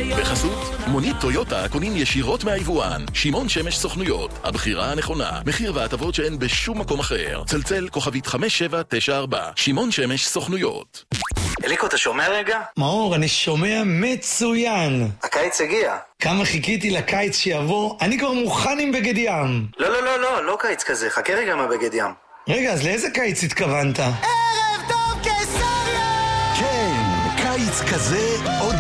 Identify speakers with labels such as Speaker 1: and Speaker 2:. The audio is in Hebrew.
Speaker 1: בחסות, מונית טויוטה קונים ישירות מהיבואן. שמעון שמש סוכנויות, הבחירה הנכונה. מחיר והטבות שאין בשום מקום אחר. צלצל כוכבית 5794. שמעון שמש סוכנויות.
Speaker 2: אליקו, אתה שומע רגע?
Speaker 3: מאור, אני שומע מצוין.
Speaker 2: הקיץ הגיע.
Speaker 3: כמה חיכיתי לקיץ שיבוא, אני כבר מוכן עם בגד ים.
Speaker 2: לא קיץ כזה, חכה רגע מהבגד ים.
Speaker 3: רגע, אז לאיזה קיץ התכוונת?
Speaker 4: ערב טוב קיסריה!
Speaker 5: כן, קיץ כזה עוד